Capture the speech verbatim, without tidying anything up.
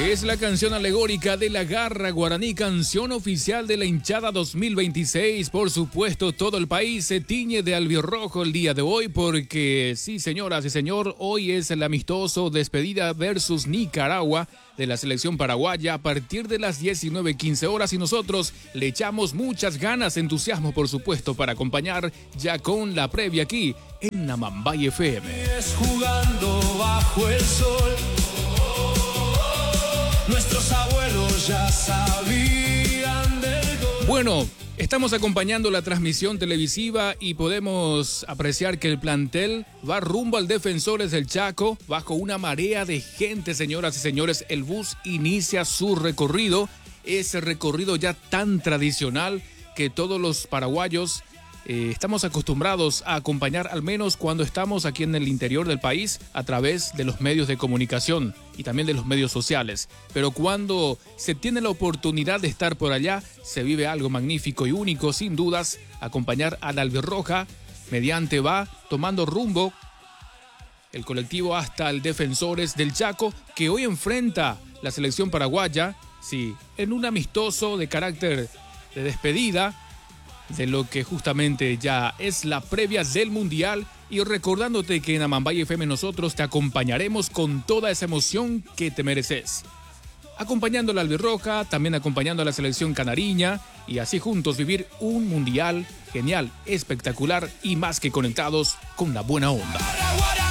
Es la canción alegórica de la Garra Guaraní, canción oficial de la hinchada dos mil veintiséis. Por supuesto, todo el país se tiñe de albirrojo el día de hoy porque, sí, señoras y señor, hoy es el amistoso despedida versus Nicaragua de la selección paraguaya a partir de las diecinueve quince horas y nosotros le echamos muchas ganas, entusiasmo, por supuesto, para acompañar ya con la previa aquí en Namambay F M. Es jugando bajo el sol. Nuestros abuelos ya sabían del gol. Bueno, estamos acompañando la transmisión televisiva y podemos apreciar que el plantel va rumbo al Defensores del Chaco bajo una marea de gente, señoras y señores. El bus inicia su recorrido, ese recorrido ya tan tradicional que todos los paraguayos Eh, estamos acostumbrados a acompañar, al menos cuando estamos aquí en el interior del país, a través de los medios de comunicación y también de los medios sociales. Pero cuando se tiene la oportunidad de estar por allá, se vive algo magnífico y único, sin dudas. Acompañar a la albirroja mediante va tomando rumbo el colectivo hasta el Defensores del Chaco, que hoy enfrenta la selección paraguaya, sí, en un amistoso de carácter de despedida de lo que justamente ya es la previa del Mundial, y recordándote que en Amambay F M nosotros te acompañaremos con toda esa emoción que te mereces. Acompañando a la albirroja, también acompañando a la selección canariña, y así juntos vivir un Mundial genial, espectacular y más que conectados con la buena onda.